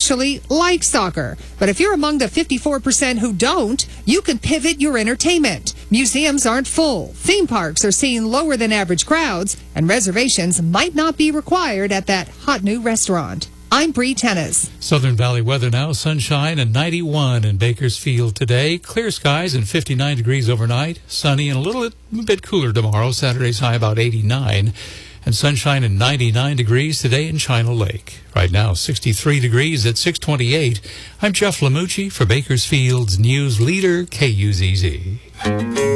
actually like soccer. But if you're among the 54% who don't, you could pivot your entertainment. Museums aren't full, theme parks are seeing lower than average crowds, and reservations might not be required at that hot new restaurant. I'm Bree Tennis. Southern Valley weather now, sunshine and 91 in Bakersfield today. Clear skies and 59 degrees overnight. Sunny and a little bit cooler tomorrow. Saturday's high about 89. And sunshine and 99 degrees today in China Lake. Right now, 63 degrees at 628. I'm Jeff Lamucci for Bakersfield's news leader, KUZZ.